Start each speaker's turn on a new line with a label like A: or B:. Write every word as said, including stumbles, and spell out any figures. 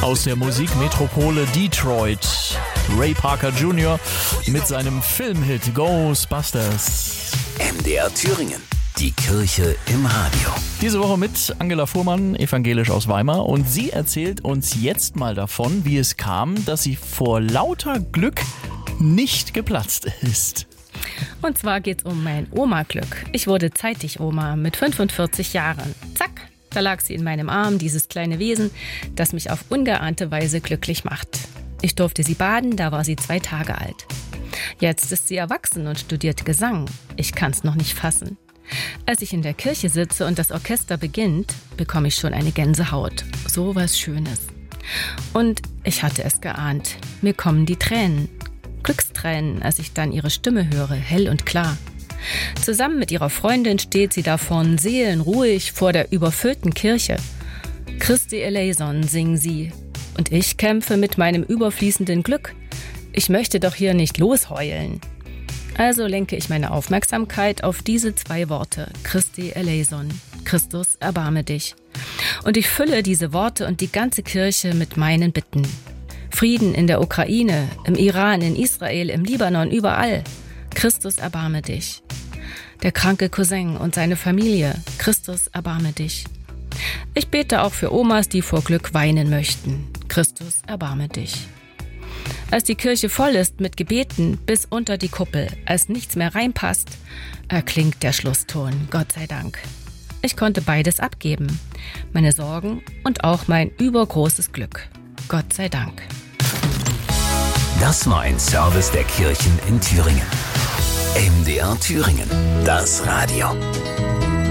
A: aus der Musikmetropole Detroit. Ray Parker Junior mit seinem Filmhit Ghostbusters.
B: M D R Thüringen. Die Kirche im Radio.
A: Diese Woche mit Angela Fuhrmann, evangelisch aus Weimar. Und sie erzählt uns jetzt mal davon, wie es kam, dass sie vor lauter Glück nicht geplatzt ist.
C: Und zwar geht's um mein Oma-Glück. Ich wurde zeitig Oma mit fünfundvierzig Jahren. Zack, da lag sie in meinem Arm, dieses kleine Wesen, das mich auf ungeahnte Weise glücklich macht. Ich durfte sie baden, da war sie zwei Tage alt. Jetzt ist sie erwachsen und studiert Gesang. Ich kann's noch nicht fassen. Als ich in der Kirche sitze und das Orchester beginnt, bekomme ich schon eine Gänsehaut. So was Schönes. Und ich hatte es geahnt. Mir kommen die Tränen. Glückstränen, als ich dann ihre Stimme höre, hell und klar. Zusammen mit ihrer Freundin steht sie davon seelenruhig vor der überfüllten Kirche. Christi eleison singen sie. Und ich kämpfe mit meinem überfließenden Glück. Ich möchte doch hier nicht losheulen. Also lenke ich meine Aufmerksamkeit auf diese zwei Worte, Christi eleison, Christus, erbarme dich. Und ich fülle diese Worte und die ganze Kirche mit meinen Bitten. Frieden in der Ukraine, im Iran, in Israel, im Libanon, überall. Christus, erbarme dich. Der kranke Cousin und seine Familie, Christus, erbarme dich. Ich bete auch für Omas, die vor Glück weinen möchten. Christus, erbarme dich. Als die Kirche voll ist mit Gebeten bis unter die Kuppel, als nichts mehr reinpasst, erklingt der Schlusston, Gott sei Dank. Ich konnte beides abgeben, meine Sorgen und auch mein übergroßes Glück. Gott sei Dank.
B: Das war ein Service der Kirchen in Thüringen. M D R Thüringen, das Radio.